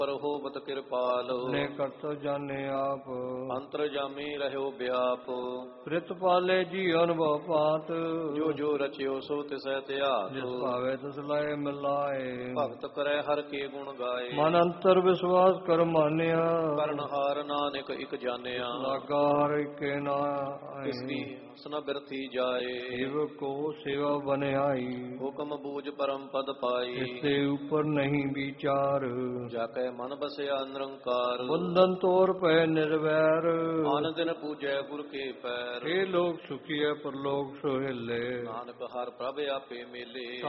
ਪਰ ਹੋਵਤ ਕਿਰਪਾਲ। ਨੇ ਕਰਤੋ ਜਾਣੇ ਆਪ, ਅੰਤਰ ਜਾਮੀ ਰਹਿਓ ਬਿਆਪ। ਪ੍ਰਿਤ ਪਾਲੇ ਜੀ ਅਨੁਭਵ ਪਾਤ, ਜੋ ਜੋ ਰਚਿਓ ਸੋ ਤਿਸੈ ਧਿਆਤ। ਜਿਸ ਭਾਵੇ ਤਿਸ ਲਾਏ ਮਿਲਾਏ, ਭਗਤ ਕਰੈ ਹਰ ਕੇ ਗੁਣ ਗਾਏ। ਮਨ ਅੰਤਰ ਵਿਸ਼ਵਾਸ ਕਰ ਮਾਨਿਆ, ਕਰਨ ਹਾਰ ਨਾਨਕ ਇਕ ਜਾਣਿਆ। ਲਾਗਾ ਹਰ ਕੇ ਤਿਸ ਕੀ ਨਾਏ, ਹਸਨ ਬਿਰਥੀ ਜਾਏ। ਸੇਵ ਕੋ ਸੇਵਾ ਬਨਿਆਈ, ਹੁਕਮ ਬੂਝ ਪਰਮ ਪਦ ਪਾਈ। ਇਸਦੇ ਉਪਰ ਨਹੀਂ ਵਿਚਾਰ, ਜਾ ਕੈ ਮਨ ਬਸਿਆ ਨਿਰੰਕਾਰ। ਬੰਧਨ ਤੋਰ ਪੈ ਨਿਰਵੈਰ, ਆਨ ਦਿਨ ਪੂਜੈ ਗੁਰ ਕੇ ਪੈਰ। ਇਹ ਲੋਕ ਸੁਖੀਐ ਪਰਲੋਕ ਸੁਹੇਲੇ, ਨਾਨਕ ਹਰ ਪ੍ਰਭ ਆਪੇ ਮੇਲੇ।